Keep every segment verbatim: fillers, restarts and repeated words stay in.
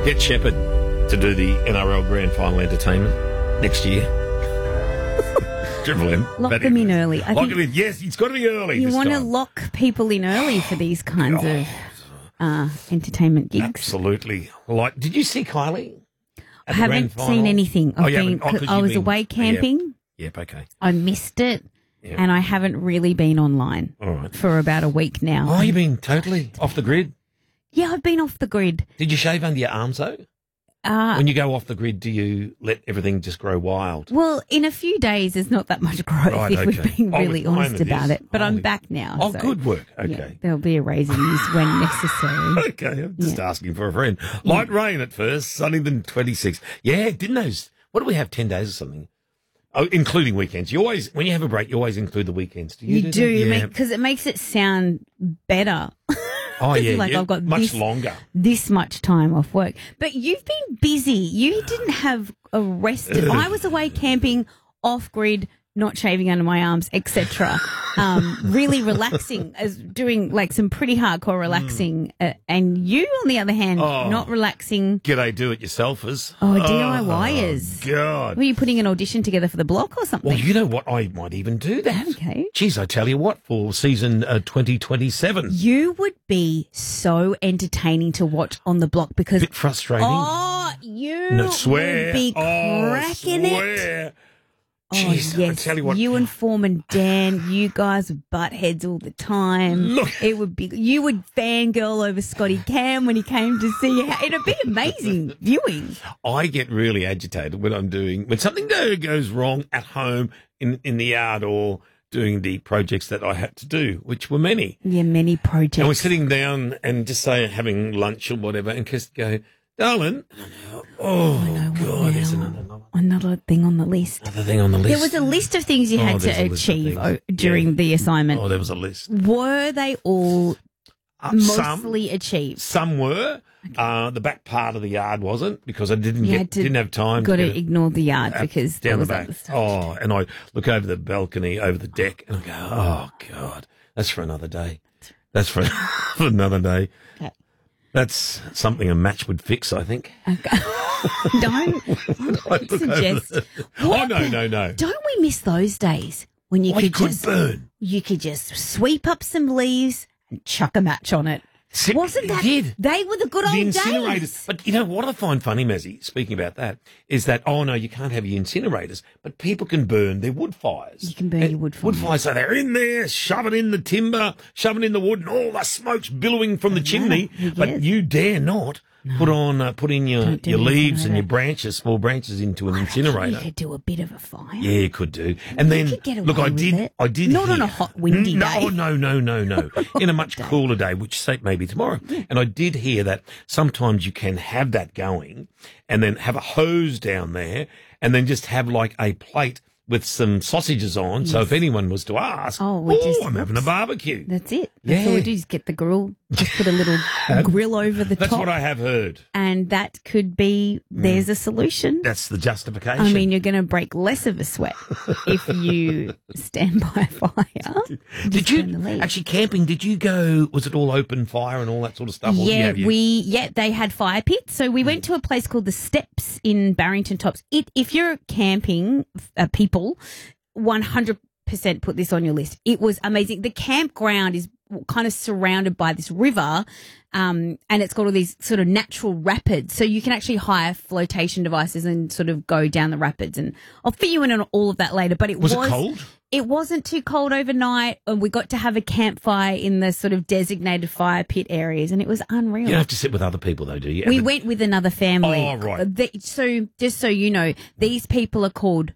Get Shepherd to do the N R L Grand Final entertainment next year. Triple M. Lock them in early. I Lock think them in. Yes, it's got to be early. you this want to time. lock people in early for these kinds Oh. of uh, entertainment gigs. Absolutely. Like, did you see Kylie? I haven't seen anything. I've Oh, you been, haven't? Oh, 'cause I you've was been- away oh, yeah. camping. Yep, okay. I missed it, Yeah. and I haven't really been online All right. for about a week now. Oh, you've been totally off the grid? Yeah, I've been off the grid. Did you shave under your arms, though? Uh, When you go off the grid, do you let everything just grow wild? well, in a few days, there's not that much growth Right, if okay. we're being Oh, really with mine honest it about is. it. But I'm Holy- back now. Oh, so, good work. yeah, Okay. there'll be a raise in use when necessary. Okay, I'm just asking for a friend. Light rain at first, sunny then twenty-six. Yeah, didn't those, what do we have, ten days or something? Oh, including weekends. You always, when you have a break, you always include the weekends. Do you, You do, do, that? Yeah. because it makes it sound better. Oh, yeah. like yeah. I've got much this- longer. this much time off work. But you've been busy. You didn't have a rest. I was away camping, off grid, not shaving under my arms, et cetera. Um, really relaxing, as doing like some pretty hardcore relaxing. Uh, and you, on the other hand, Oh. not relaxing. G'day, do-it-yourselfers. Oh, DIYers. Oh, God. Were you putting an audition together for the block or something? Well, you know what? I might even do that. Okay. Geez, I tell you what, for season uh, twenty twenty-seven. You would be so entertaining to watch on the block because Bit frustrating. oh, you no, swear. would be oh, cracking it. swear. Oh, Jeez, yes. I tell you what. and Foreman Dan, you guys would butt heads all the time. Look. It would be, you would fangirl over Scotty Cam when he came to see you. It'd be amazing viewing. I get really agitated when I'm doing, when something go, goes wrong at home, in, in the yard, or doing the projects that I had to do, which were many. Yeah, many projects. And we're sitting down and just say having lunch or whatever, and Kiss go, darling, oh, know what God, there's now. another, another, Another thing on the list. another thing on the list. There was a list of things you Oh, had there's a to list of achieve things. o- during Yeah. the assignment. Oh, there was a list. Were they all Uh, some, mostly achieved? some were. Uh, the back part of the yard wasn't, because I didn't You get, had to- didn't have time. Got to to get it ignore the yard up- because there down the was back. other stuff. Oh, and I look over the balcony, over the deck, and I go, oh, God, that's for another day. That's for, for another day. Okay. That's something a match would fix, I think. Okay. Don't, don't suggest. Oh, no, no, no. Don't we miss those days when you Oh, you could could just burn. you could just sweep up some leaves and chuck a match on it? Se- Wasn't that did. they were the good The old incinerators. days? But you know what I find funny, Mazzy, speaking about that, is that, oh, no, you can't have your incinerators, but people can burn their wood fires. You can burn And your wood fires. Wood fires, so they're in there, shove it in the timber, shove it in the wood, and all the smoke's billowing from the chimney. Who But cares? you dare not put on, uh, put in your, Don't do your an leaves and incinerator. your branches, small branches, into an You incinerator. could do a bit of a fire. Yeah, you could do. And then, could get look, away I with did, it. I did Not on hear- a hot, windy no, day. Oh, no, no, no, no. In a much cooler day, which say maybe tomorrow. And I did hear that sometimes you can have that going and then have a hose down there and then just have like a plate with some sausages on. So if anyone was to ask, Oh, oh, we just- I'm having a barbecue. That's it. That's all Yeah. we do is get the grill, just put a little grill over the That's top, what I have heard. and that could be there's a solution. That's the justification. I mean, you're going to break less of a sweat if you stand by a fire. did Just burn you the leaves. actually camping? Did you go? Was it all open fire and all that sort of stuff? Or did you Yeah, have your- we yeah they had fire pits. So we went to a place called the Steps in Barrington Tops. It if you're camping uh, people, one hundred percent put this on your list. It was amazing. The campground is kind of surrounded by this river, um, and it's got all these sort of natural rapids. So you can actually hire flotation devices and sort of go down the rapids. And I'll fit you in on all of that later. But it was, Was it cold? It wasn't too cold overnight, and we got to have a campfire in the sort of designated fire pit areas, and it was unreal. You don't have to sit with other people, though, do you? We Have a- went with another family. Oh, right. The- so just so you know, these people are called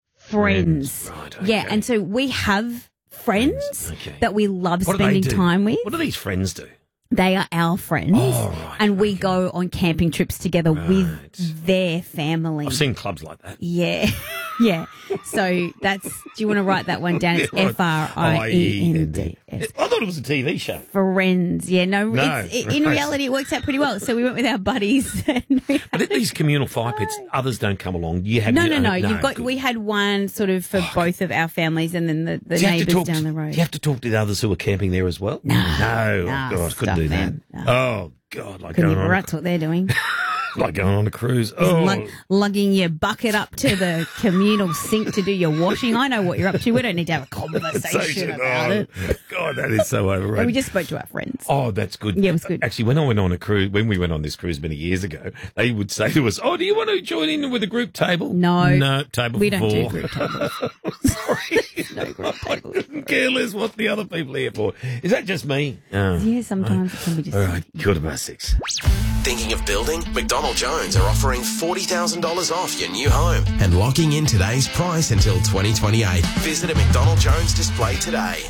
friends. Friends, right, Yeah, okay. and so we have friends Friends, okay. that we love What do they spending do? time with. What do these friends do? They are our friends, Oh, right, and we okay. go on camping trips together Right. with their family. I've seen clubs like that. Yeah, yeah. So that's. Do you want to write that one down? It's Yeah, right. F R I E N D S. I thought it was a T V show. Friends. Yeah, no. No, it's, it, in right. reality, it works out pretty well. So we went with our buddies. And we But at these communal fire pits, others don't come along. You have No, your no, own- no. You've got. good. We had one sort of for both of our families, and then the, the Do you have to neighbours talk down to, the road. Do you have to talk to the others who are camping there as well? No. No. No, oh, God, couldn't stuff do that. them. No. Oh, God. Like Couldn't going even on. write what they're doing. like going on a cruise. Oh, Lug- lugging your bucket up to the communal sink to do your washing. I know what you're up to. We don't need to have a conversation about oh, it. God, that is so overrated. We just spoke to our friends. Oh, that's good. Yeah, it was good. Actually, when I went on a cruise, when we went on this cruise many years ago, they would say to us, "Oh, do you want to join in with a group table?" No, no table. We for don't four. do group tables. Sorry, No group I tables. couldn't care less what the other people are here for. Is that just me? Oh. Yeah, sometimes it can be just. All right, quarter past six. Thinking of building? McDonald Jones are offering forty thousand dollars off your new home and locking in today's price until twenty twenty-eight. Visit a McDonald Jones display today.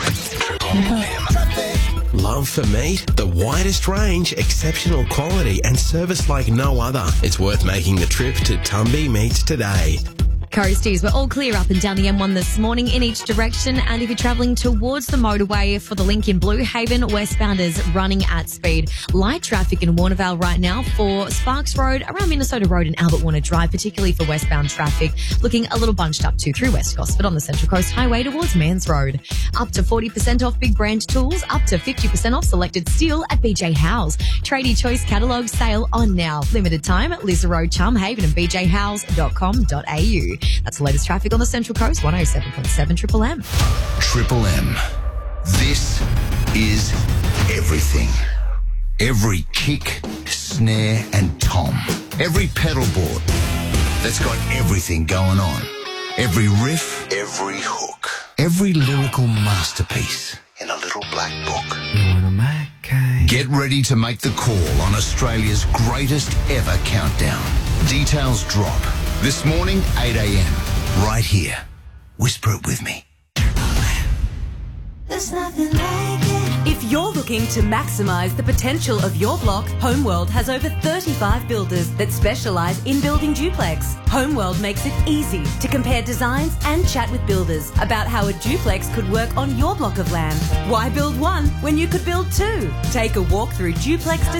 Love for meat? The widest range, exceptional quality and service like no other. It's worth making the trip to Tumby Meats today. Coasties, we're all clear up and down the M one this morning in each direction. And if you're travelling towards the motorway for the link in Blue Haven, westbounders running at speed. Light traffic in Warnervale right now for Sparks Road, around Minnesota Road and Albert Warner Drive, particularly for westbound traffic. Looking a little bunched up too through West Gosford on the Central Coast Highway towards Mans Road. Up to forty percent off big brand tools, up to fifty percent off selected steel at B J Howes. Tradie Choice catalogue sale on now. Limited time at Liza Road, Charm Haven and b j howes dot com dot a u. That's the latest traffic on the Central Coast, one oh seven point seven Triple M. Triple M. This is everything. Every kick, snare and tom. Every pedal board that's got everything going on. Every riff, every hook. Every lyrical masterpiece in a little black book. Get ready to make the call on Australia's greatest ever countdown. Details drop this morning, eight a.m. right here. Whisper it with me. There's nothing like it. If you're looking to maximise the potential of your block, Homeworld has over thirty-five builders that specialise in building duplex. Homeworld makes it easy to compare designs and chat with builders about how a duplex could work on your block of land. Why build one when you could build two? Take a walk through duplex design